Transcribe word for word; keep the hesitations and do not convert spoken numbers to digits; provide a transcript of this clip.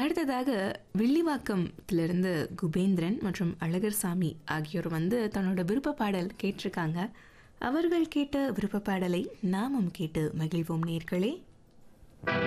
அடுத்ததாக வில்லிவாக்கத்திலிருந்து குபேந்திரன் மற்றும் அழகர் சாமி ஆகியோர் வந்து தன்னோட விருப்ப பாடல் கேட்டிருக்காங்க. அவர்கள் கேட்ட விருப்ப பாடலை நாமும் கேட்டு மகிழ்வோம் நேயர்களே.